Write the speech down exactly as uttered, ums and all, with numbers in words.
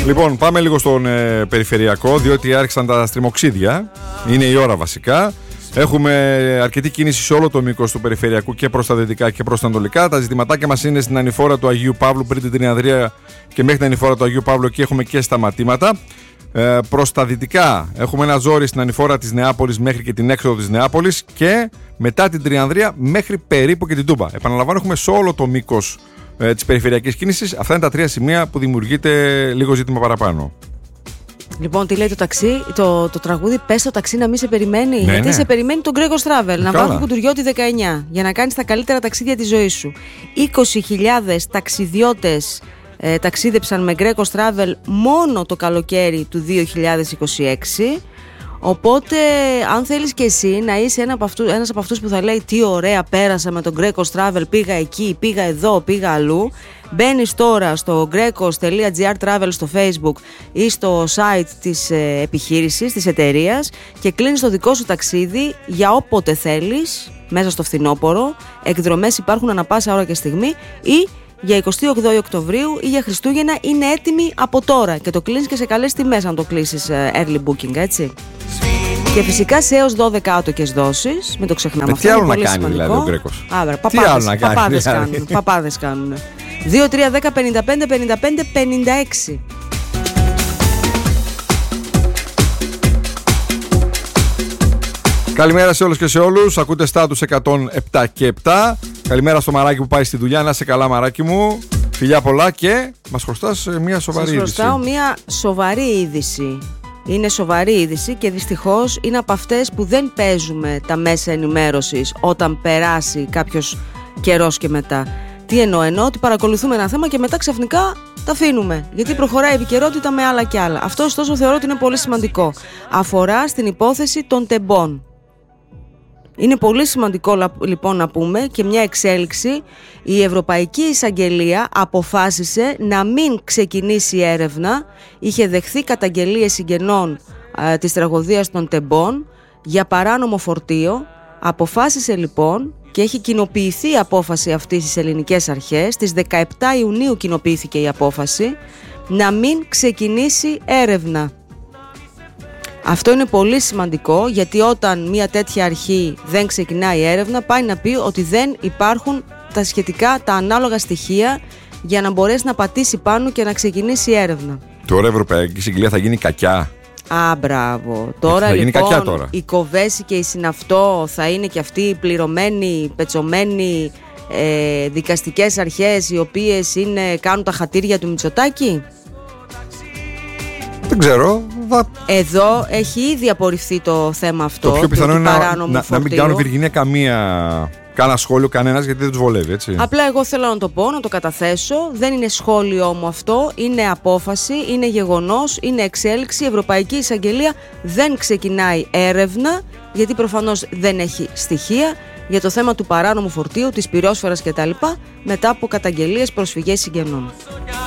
Λοιπόν, πάμε λίγο στον ε, περιφερειακό, διότι άρχισαν τα στριμοξίδια. Είναι η ώρα βασικά. Έχουμε αρκετή κίνηση σε όλο το μήκος του περιφερειακού και προς τα δυτικά και προς τα ανατολικά. Τα ζητηματάκια μας είναι στην ανηφόρα του Αγίου Παύλου πριν την Τριανδρία και μέχρι την ανηφόρα του Αγίου Παύλου, και έχουμε και σταματήματα. Ε, προς τα δυτικά έχουμε ένα ζόρι στην ανηφόρα της Νεάπολης μέχρι και την έξοδο της Νεάπολης, και μετά την Τριανδρία μέχρι περίπου και την Τούμπα. Επαναλαμβάνω, έχουμε σε όλο το μήκος ε, της περιφερειακής κίνησης. Αυτά είναι τα τρία σημεία που δημιουργείται λίγο ζήτημα παραπάνω. Λοιπόν, τι λέει το ταξί, το, το τραγούδι «Πες το ταξί να μην σε περιμένει». Ναι, γιατί ναι. σε περιμένει τον Gregos Travel, να βάλει Κουντουριώτη δεκαεννιά, για να κάνεις τα καλύτερα ταξίδια της ζωής σου. είκοσι χιλιάδες ταξιδιώτες ε, ταξίδεψαν με Gregos Travel μόνο το καλοκαίρι του δύο χιλιάδες είκοσι έξι. Οπότε, αν θέλεις και εσύ να είσαι ένα από αυτούς, ένας από αυτούς που θα λέει «Τι ωραία πέρασα με τον Gregos Travel, πήγα εκεί, πήγα εδώ, πήγα αλλού», μπαίνεις τώρα στο grecos.gr travel στο Facebook ή στο site της ε, επιχείρησης, της εταιρείας, και κλείνεις το δικό σου ταξίδι για όποτε θέλεις μέσα στο φθινόπωρο. Εκδρομές υπάρχουν ανά πάσα ώρα και στιγμή, ή για εικοστή όγδοη Οκτωβρίου ή για Χριστούγεννα είναι έτοιμη από τώρα, και το κλείνεις και σε καλές τιμές αν το κλείσεις ε, early booking, έτσι. Και φυσικά σε έως δώδεκα άτοκες δόσεις, μην το ξεχνάμε αυτό. Τι άλλο να κάνει δηλαδή ο Γκρέκος? Άρα, παπάδες, να κάνει, παπάδες δηλαδή. κάνουν. Παπάδες κάνουν. δύο τρία δέκα πενήντα πέντε πενήντα πέντε πενήντα έξι. Καλημέρα σε όλους και σε όλους. Ακούτε Στάτους εκατόν επτά και επτά. Καλημέρα στο μαράκι που πάει στη δουλειά. Να είσαι καλά, μαράκι μου. Φιλιά πολλά, και μας χρωστάς μια σοβαρή Σας είδηση. Σας χρωστάω μια σοβαρή είδηση. Είναι σοβαρή είδηση και δυστυχώς είναι από αυτές που δεν παίζουμε τα μέσα ενημέρωσης όταν περάσει κάποιος καιρός και μετά. Τι εννοώ? Εννοώ ότι παρακολουθούμε ένα θέμα και μετά ξαφνικά τα αφήνουμε, γιατί προχωράει η επικαιρότητα με άλλα και άλλα. Αυτό ωστόσο θεωρώ ότι είναι πολύ σημαντικό. Αφορά στην υπόθεση των τεμπών. Είναι πολύ σημαντικό λοιπόν να πούμε και μια εξέλιξη. Η Ευρωπαϊκή Εισαγγελία αποφάσισε να μην ξεκινήσει έρευνα. Είχε δεχθεί καταγγελίες συγγενών α, της τραγωδίας των τεμπών για παράνομο φορτίο. Αποφάσισε λοιπόν, και έχει κοινοποιηθεί η απόφαση αυτή στις ελληνικές αρχές, στις δεκαεπτά Ιουνίου κοινοποιήθηκε η απόφαση, να μην ξεκινήσει έρευνα. Αυτό είναι πολύ σημαντικό, γιατί όταν μια τέτοια αρχή δεν ξεκινάει έρευνα, πάει να πει ότι δεν υπάρχουν τα σχετικά, τα ανάλογα στοιχεία για να μπορέσει να πατήσει πάνω και να ξεκινήσει έρευνα. Τώρα η Ευρωπαϊκή Εισαγγελία θα γίνει κακιά. Α, μπράβο. Τώρα θα γίνει λοιπόν κακιά τώρα. Η Κοβέση και η Συναυτό θα είναι και αυτοί πληρωμένοι, πετσωμένοι ε, δικαστικές αρχές, οι οποίες είναι, κάνουν τα χατήρια του Μητσοτάκη. Δεν ξέρω. Εδώ έχει ήδη απορριφθεί το θέμα αυτό. Το πιο πιθανό είναι να, να, να μην κάνουν, Βιργινία, καμία κάνα σχόλιο κανένας, γιατί δεν τους βολεύει, έτσι. Απλά εγώ θέλω να το πω, να το καταθέσω. Δεν είναι σχόλιο μου αυτό. Είναι απόφαση, είναι γεγονός, είναι εξέλιξη. Η Ευρωπαϊκή Εισαγγελία δεν ξεκινάει έρευνα, γιατί προφανώς δεν έχει στοιχεία για το θέμα του παράνομου φορτίου, της πυρόσφαιρας κτλ. Μετά από καταγγελίες, προσφυγές συγγενών.